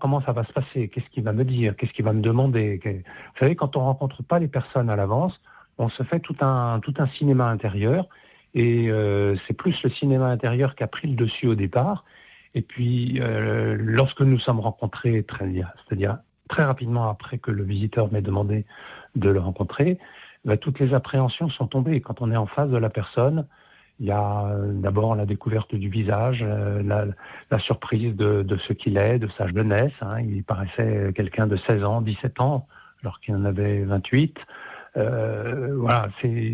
comment ça va se passer, qu'est-ce qu'il va me dire, qu'est-ce qu'il va me demander. Vous savez, quand on rencontre pas les personnes à l'avance, on se fait tout un cinéma intérieur, et c'est plus le cinéma intérieur qui a pris le dessus au départ. Et puis, lorsque nous sommes rencontrés, c'est-à-dire très rapidement après que le visiteur m'ait demandé de le rencontrer, toutes les appréhensions sont tombées. Quand on est en face de la personne, il y a d'abord la découverte du visage, la surprise de ce qu'il est, de sa jeunesse. Il paraissait quelqu'un de 16 ans, 17 ans, alors qu'il en avait 28. Voilà,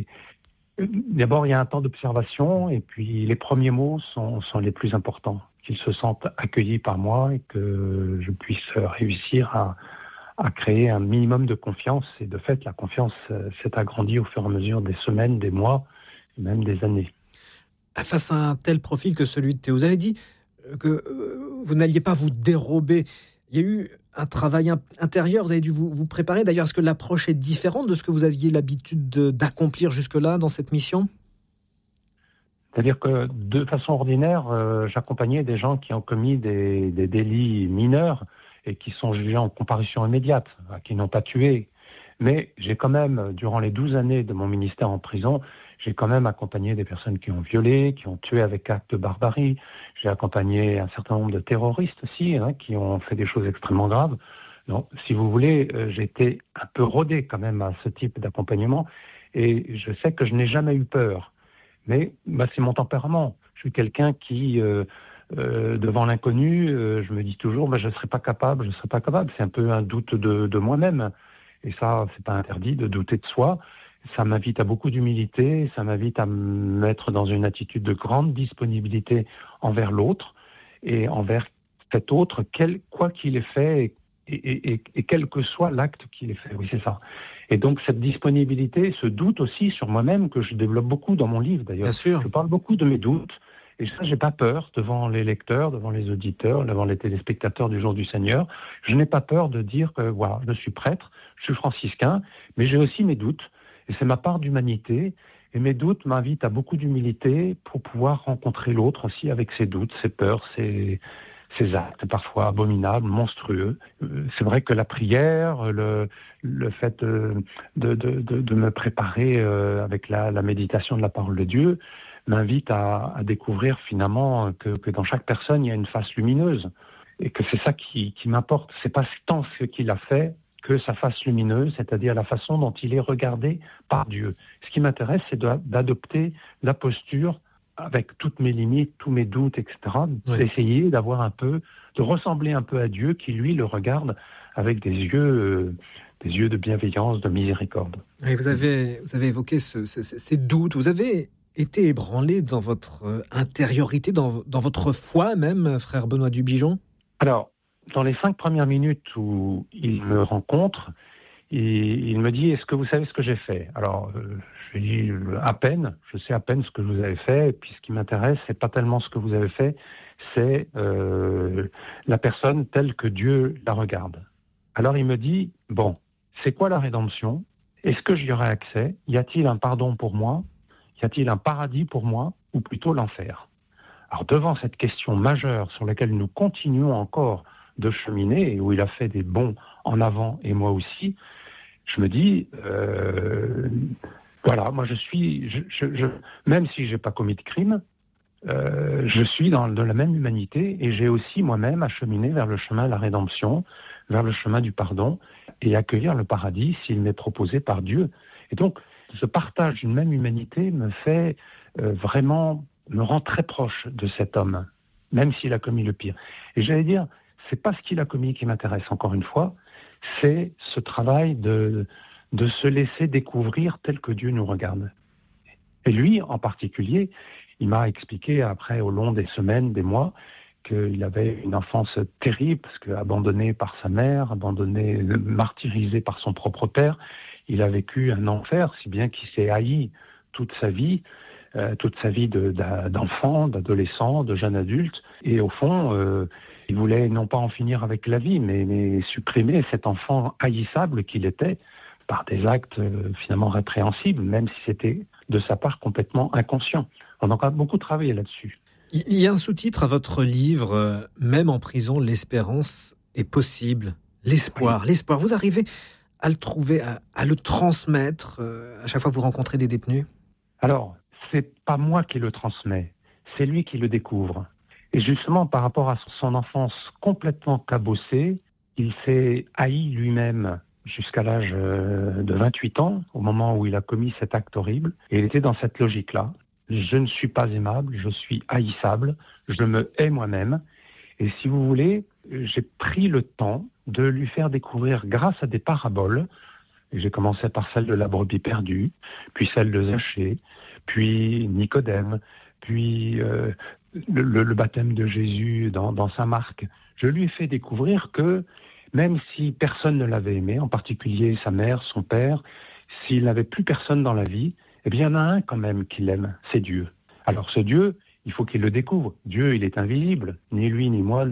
d'abord, il y a un temps d'observation, et puis les premiers mots sont les plus importants. Qu'ils se sentent accueillis par moi et que je puisse réussir à créer un minimum de confiance. Et de fait, la confiance s'est agrandie au fur et à mesure des semaines, des mois, et même des années. Face à un tel profil que celui de Théo, vous avez dit que vous n'alliez pas vous dérober. Il y a eu un travail intérieur, vous avez dû vous préparer. D'ailleurs, est-ce que l'approche est différente de ce que vous aviez l'habitude d'accomplir jusque-là dans cette mission ? C'est-à-dire que, de façon ordinaire, j'accompagnais des gens qui ont commis des délits mineurs et qui sont jugés en comparution immédiate, qui n'ont pas tué. Mais j'ai quand même, durant les 12 années de mon ministère en prison, j'ai quand même accompagné des personnes qui ont violé, qui ont tué avec acte de barbarie. J'ai accompagné un certain nombre de terroristes aussi, qui ont fait des choses extrêmement graves. Donc, si vous voulez, j'ai été un peu rodé quand même à ce type d'accompagnement, et je sais que je n'ai jamais eu peur. Mais c'est mon tempérament. Je suis quelqu'un qui, devant l'inconnu, je me dis toujours, je ne serai pas capable. C'est un peu un doute de moi-même. Et ça, c'est pas interdit de douter de soi. Ça m'invite à beaucoup d'humilité, ça m'invite à me mettre dans une attitude de grande disponibilité envers l'autre et envers cet autre, quoi qu'il ait fait et quel que soit l'acte qu'il ait fait. Oui, c'est ça. Et donc cette disponibilité, ce doute aussi sur moi-même que je développe beaucoup dans mon livre d'ailleurs. Bien sûr. Je parle beaucoup de mes doutes. Et ça, j'ai pas peur devant les lecteurs, devant les auditeurs, devant les téléspectateurs du Jour du Seigneur. Je n'ai pas peur de dire que voilà, je suis prêtre, je suis franciscain, mais j'ai aussi mes doutes. Et c'est ma part d'humanité. Et mes doutes m'invitent à beaucoup d'humilité pour pouvoir rencontrer l'autre aussi avec ses doutes, ses peurs, ses actes parfois abominables, monstrueux. C'est vrai que la prière, le fait de me préparer avec la méditation de la parole de Dieu, m'invite à découvrir finalement que dans chaque personne, il y a une face lumineuse. Et que c'est ça qui m'importe. C'est pas tant ce qu'il a fait que sa face lumineuse, c'est-à-dire la façon dont il est regardé par Dieu. Ce qui m'intéresse, c'est d'adopter la posture avec toutes mes limites, tous mes doutes, etc. Oui. D'essayer de ressembler un peu à Dieu qui, lui, le regarde avec des yeux de bienveillance, de miséricorde. Et vous avez évoqué ces doutes. Vous avez été ébranlé dans votre intériorité, dans votre foi même, frère Benoît Dubigeon ? Alors, dans les 5 premières minutes où il me rencontre, il me dit « Est-ce que vous savez ce que j'ai fait ?» Alors, je lui dis « À peine, je sais à peine ce que vous avez fait, et puis ce qui m'intéresse, c'est pas tellement ce que vous avez fait, c'est la personne telle que Dieu la regarde. » Alors il me dit « Bon, c'est quoi la rédemption ? Est-ce que j'y aurai accès ? Y a-t-il un pardon pour moi ? Y a-t-il un paradis pour moi ? Ou plutôt l'enfer ?» Alors devant cette question majeure sur laquelle nous continuons encore de cheminer, et où il a fait des bonds en avant, et moi aussi, je me dis, voilà, moi même si j'ai pas commis de crime, je suis de la même humanité, et j'ai aussi moi-même à cheminer vers le chemin de la rédemption, vers le chemin du pardon, et accueillir le paradis s'il m'est proposé par Dieu. Et donc, ce partage d'une même humanité me fait vraiment, me rend très proche de cet homme, même s'il a commis le pire. Et j'allais dire, c'est pas ce qu'il a commis qui m'intéresse, encore une fois, c'est ce travail de se laisser découvrir tel que Dieu nous regarde. Et lui, en particulier, il m'a expliqué après, au long des semaines, des mois, qu'il avait une enfance terrible, parce qu'abandonné par sa mère, martyrisé par son propre père, il a vécu un enfer, si bien qu'il s'est haï toute sa vie d'enfant, d'adolescent, de jeune adulte. Et au fond, il voulait non pas en finir avec la vie, mais supprimer cet enfant haïssable qu'il était par des actes finalement répréhensibles, même si c'était de sa part complètement inconscient. On a encore beaucoup travaillé là-dessus. Il y a un sous-titre à votre livre, Même en prison, l'espérance est possible, l'espoir. Oui. L'espoir, vous arrivez à le trouver, à le transmettre à chaque fois que vous rencontrez des détenus? Alors, c'est pas moi qui le transmets, c'est lui qui le découvre. Et justement, par rapport à son enfance complètement cabossée, il s'est haï lui-même jusqu'à l'âge de 28 ans, au moment où il a commis cet acte horrible. Et il était dans cette logique-là. Je ne suis pas aimable, je suis haïssable, je me hais moi-même. Et si vous voulez, j'ai pris le temps de lui faire découvrir, grâce à des paraboles, et j'ai commencé par celle de la brebis perdue, puis celle de Zachée, puis Nicodème, puis le baptême de Jésus dans Saint Marc. Je lui ai fait découvrir que même si personne ne l'avait aimé, en particulier sa mère, son père, s'il n'avait plus personne dans la vie, eh bien il y en a un quand même qui l'aime, c'est Dieu. Alors ce Dieu, il faut qu'il le découvre. Dieu, il est invisible. Ni lui ni moi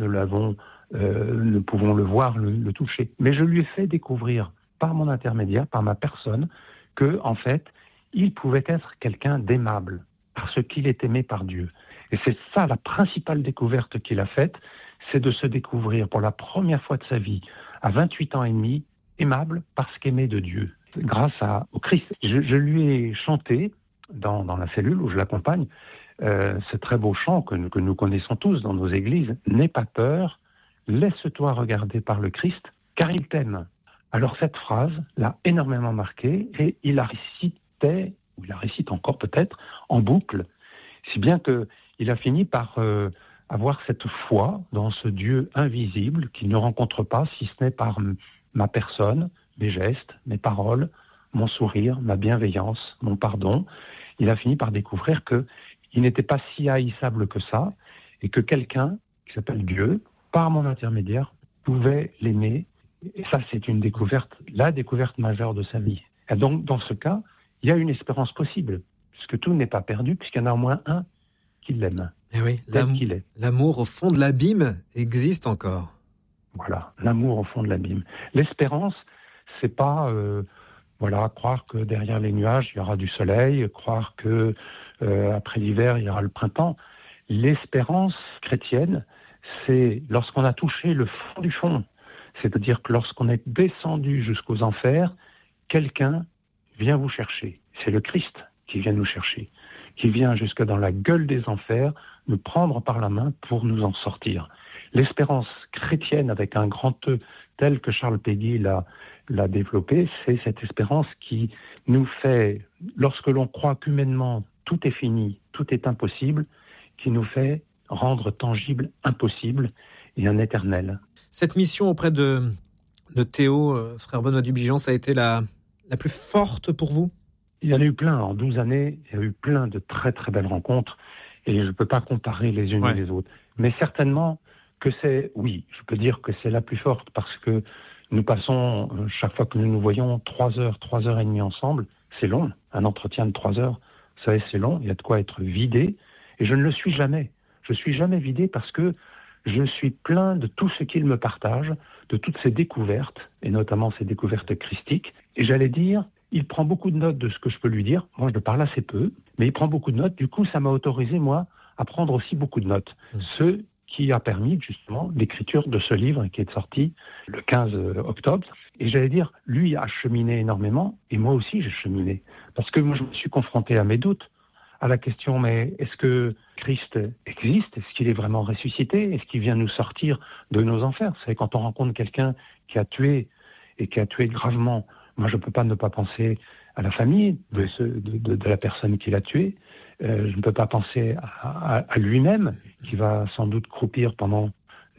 ne pouvons le voir, le toucher. Mais je lui ai fait découvrir, par mon intermédiaire, par ma personne, que en fait, il pouvait être quelqu'un d'aimable, parce qu'il est aimé par Dieu. Et c'est ça la principale découverte qu'il a faite, c'est de se découvrir pour la première fois de sa vie, à 28 ans et demi, aimable parce qu'aimé de Dieu, grâce au Christ. Je lui ai chanté dans la cellule où je l'accompagne, ce très beau chant que nous connaissons tous dans nos églises, « N'aie pas peur, laisse-toi regarder par le Christ, car il t'aime ». Alors cette phrase l'a énormément marqué et il la récitait, ou il la récite encore peut-être, en boucle, si bien qu'il a fini par avoir cette foi dans ce Dieu invisible qu'il ne rencontre pas, si ce n'est par ma personne, mes gestes, mes paroles, mon sourire, ma bienveillance, mon pardon. Il a fini par découvrir qu'il n'était pas si haïssable que ça, et que quelqu'un, qui s'appelle Dieu, par mon intermédiaire, pouvait l'aimer. Et ça, c'est une découverte, la découverte majeure de sa vie. Et donc, dans ce cas, il y a une espérance possible, puisque tout n'est pas perdu, puisqu'il y en a au moins un qui l'aime. Et oui, qu'il est. L'amour au fond de l'abîme existe encore. Voilà, l'amour au fond de l'abîme. L'espérance, c'est pas croire que derrière les nuages, il y aura du soleil, croire que après l'hiver, il y aura le printemps. L'espérance chrétienne, c'est lorsqu'on a touché le fond du fond, c'est-à-dire que lorsqu'on est descendu jusqu'aux enfers, quelqu'un vient vous chercher. C'est le Christ qui vient nous chercher, qui vient jusque dans la gueule des enfers, nous prendre par la main pour nous en sortir. L'espérance chrétienne avec un grand E tel que Charles Péguy l'a développé, c'est cette espérance qui nous fait, lorsque l'on croit qu'humainement tout est fini, tout est impossible, qui nous fait rendre tangible impossible et un éternel. Cette mission auprès de Théo, frère Benoît Dubigeant, ça a été la plus forte pour vous? Il y en a eu plein. En 12 années, il y a eu plein de très très belles rencontres et je ne peux pas comparer les unes et les autres. Mais certainement que je peux dire que c'est la plus forte parce que nous passons, chaque fois que nous nous voyons, 3 heures et demie ensemble. C'est long, un entretien de 3 heures. Vous savez, c'est long, il y a de quoi être vidé. Et je ne le suis jamais. Je ne suis jamais vidé parce que je suis plein de tout ce qu'il me partage, de toutes ces découvertes, et notamment ces découvertes christiques. Et j'allais dire, il prend beaucoup de notes de ce que je peux lui dire. Moi, je le parle assez peu, mais il prend beaucoup de notes. Du coup, ça m'a autorisé, moi, à prendre aussi beaucoup de notes. Ce qui a permis, justement, l'écriture de ce livre qui est sorti le 15 octobre. Et j'allais dire, lui a cheminé énormément, et moi aussi, j'ai cheminé. Parce que moi, je me suis confronté à mes doutes, à la question, mais est-ce que Christ existe? Est-ce qu'il est vraiment ressuscité? Est-ce qu'il vient nous sortir de nos enfers? Vous savez, quand on rencontre quelqu'un qui a tué, et qui a tué gravement, moi, je ne peux pas ne pas penser à la famille de la personne qui l'a tué. Je ne peux pas penser à lui-même, qui va sans doute croupir pendant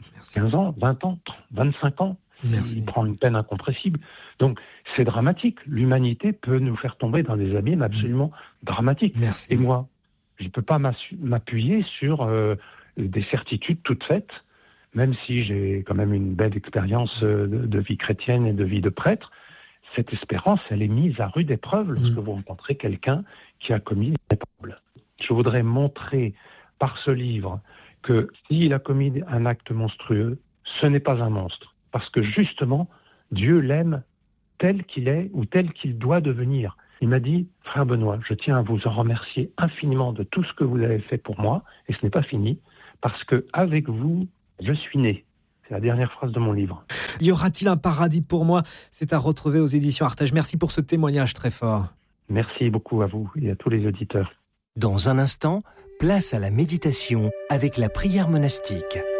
15 ans, 20 ans, 25 ans. Il prend une peine incompressible. Donc, c'est dramatique. L'humanité peut nous faire tomber dans des abîmes absolument dramatiques. Merci. Et moi, je ne peux pas m'appuyer sur des certitudes toutes faites, même si j'ai quand même une belle expérience de vie chrétienne et de vie de prêtre. Cette espérance, elle est mise à rude épreuve lorsque vous rencontrez quelqu'un qui a commis des épreuves. Je voudrais montrer par ce livre que s'il a commis un acte monstrueux, ce n'est pas un monstre. Parce que justement, Dieu l'aime tel qu'il est ou tel qu'il doit devenir. Il m'a dit, frère Benoît, je tiens à vous en remercier infiniment de tout ce que vous avez fait pour moi, et ce n'est pas fini, parce que avec vous, je suis né. C'est la dernière phrase de mon livre. Y aura-t-il un paradis pour moi ? C'est à retrouver aux éditions Artege. Merci pour ce témoignage très fort. Merci beaucoup à vous et à tous les auditeurs. Dans un instant, place à la méditation avec la prière monastique.